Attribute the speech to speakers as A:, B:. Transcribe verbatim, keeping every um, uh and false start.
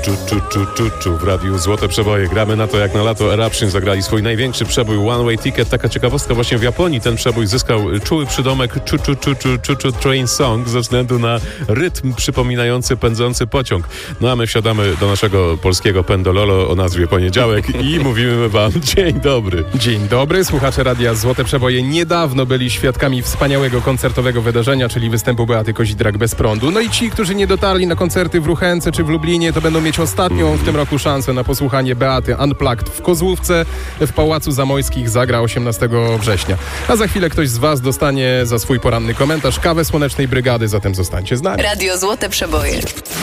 A: Czu, czu, czu, czu, czu. W radiu Złote Przeboje. Gramy na to, jak na lato Eruption zagrali swój największy przebój One Way Ticket. Taka ciekawostka, właśnie w Japonii ten przebój zyskał czuły przydomek czu, czu, czu, czu, czu, czu, train song ze względu na rytm przypominający pędzący pociąg. No a my wsiadamy do naszego polskiego pendololo o nazwie Poniedziałek i mówimy wam dzień dobry.
B: Dzień dobry, słuchacze Radia Złote Przeboje niedawno byli świadkami wspaniałego koncertowego wydarzenia, czyli występu Beaty Kozidrak bez prądu. No i ci, którzy nie dotarli na koncerty w Ruchence czy w Lublinie, to będą mieć ostatnią w tym roku szansę na posłuchanie Beaty Unplugged w Kozłówce. W Pałacu Zamojskich zagra osiemnastego września. A za chwilę ktoś z was dostanie za swój poranny komentarz kawę Słonecznej Brygady, zatem zostańcie z nami.
C: Radio Złote Przeboje.